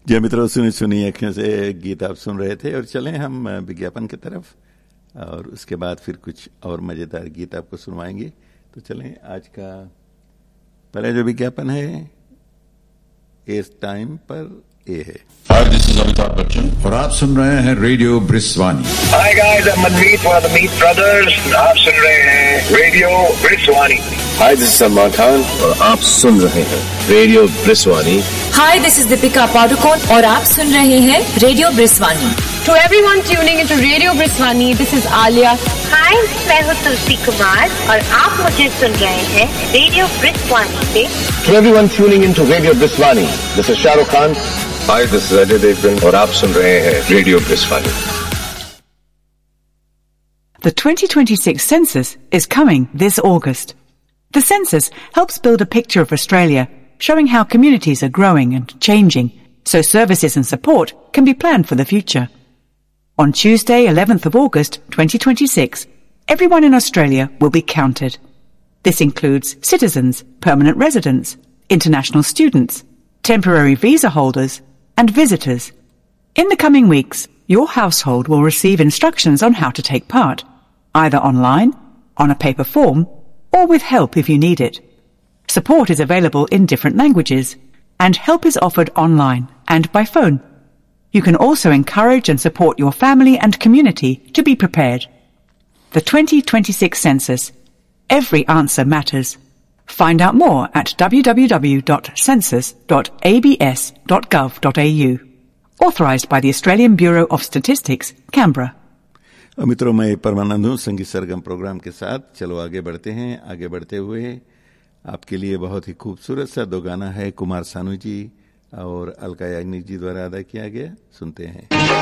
जी मित्रों, सुनी अखियों से गीत आप सुन रहे थे और चलें हम विज्ञापन की तरफ और उसके बाद फिर कुछ और मजेदार गीत आपको सुनवाएंगे। तो चलें, आज का पहला जो विज्ञापन है इस टाइम पर ये है। हाय, दिस इज अमिताभ बच्चन और आप सुन रहे हैं radio ब्रिस्वानी। Hi guys, I am Manmeet one of the Meet brothers. आप सुन रहे हैं radio ब्रिस्वानी। Hi, this is Salman Khan और आप सुन रहे हैं radio ब्रिस्वानी। Hi, this is Deepika Padukone और आप सुन रहे हैं radio ब्रिस्वानी। To everyone tuning into Radio Briswani, this is Alia. हाय, मैं हूँ तुलसी कुमार और आप मुझे सुन रहे हैं रेडियो ब्रिस्वानी से। To everyone tuning into Radio Briswani, this is Shah Rukh Khan. Hi, this is Ajay Devgan और आप सुन रहे हैं radio ब्रिस्वानी। The 2026 census is coming this August. The census helps build a picture of Australia, showing how communities are growing and changing, so services and support can be planned for the future. On Tuesday, 11th of August 2026, everyone in Australia will be counted. This includes citizens, permanent residents, international students, temporary visa holders, and visitors. In the coming weeks, your household will receive instructions on how to take part, either online, on a paper form, or with help if you need it. Support is available in different languages, and help is offered online and by phone. You can also encourage and support your family and community to be prepared. The 2026 census. Every answer matters. Find out more at www.census.abs.gov.au. Authorised by the Australian Bureau of Statistics, Canberra. मित्रों, मैं परमानंद हूँ संगीत सरगम programme के साथ। चलो आगे बढ़ते हैं। आगे बढ़ते हुए आपके लिए बहुत ही खूबसूरत सा दो गाना है, कुमार सानू जी और अलका याग्निक जी द्वारा अदा किया गया। सुनते हैं।